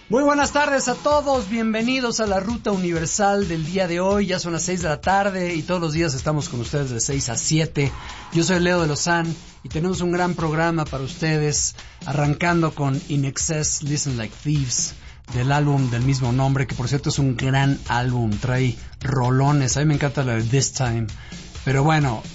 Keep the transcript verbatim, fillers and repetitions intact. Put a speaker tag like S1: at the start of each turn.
S1: Muy buenas tardes a todos, bienvenidos a la Ruta Universal del día de hoy. Ya son las seis de la tarde y todos los días estamos con ustedes de seis a siete. Yo soy Leo de Lozán y tenemos un gran programa para ustedes, arrancando con In Excess, Listen Like Thieves, del álbum del mismo nombre, que por cierto es un gran álbum, trae rolones. A mí me encanta la de This Time, pero bueno,